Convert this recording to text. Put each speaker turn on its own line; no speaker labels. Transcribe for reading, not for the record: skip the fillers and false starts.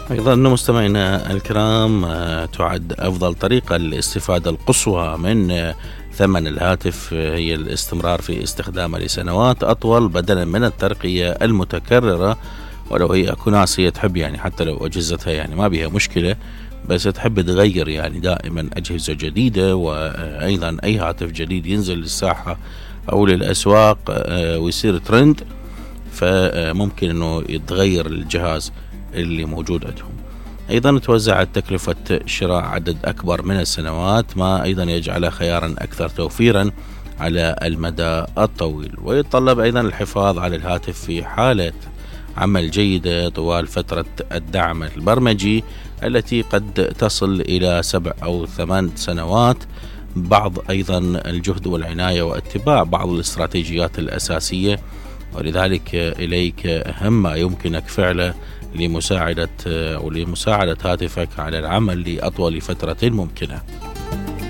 أيضا مستمعينا الكرام، تعد أفضل طريقة للاستفادة القصوى من ثمن الهاتف هي الاستمرار في استخدامه لسنوات أطول بدلا من الترقية المتكررة. ولو هي أكو ناس هي تحب يعني حتى لو أجهزتها يعني ما بيها مشكلة، بس تحب تغير يعني دائما أجهزة جديدة. وأيضا أي هاتف جديد ينزل للساحة أو للأسواق ويصير ترند، فممكن أنه يتغير الجهاز اللي موجود عندهم. أيضا توزعت تكلفة شراء عدد أكبر من السنوات، ما أيضا يجعلها خيارا أكثر توفيرا على المدى الطويل. ويتطلب أيضا الحفاظ على الهاتف في حالة عمل جيدة طوال فترة الدعم البرمجي التي قد تصل إلى 7 أو 8 سنوات. بعض أيضا الجهد والعناية واتباع بعض الاستراتيجيات الأساسية، ولذلك إليك أهم ما يمكنك فعله لمساعدة هاتفك على العمل لأطول فترة ممكنة.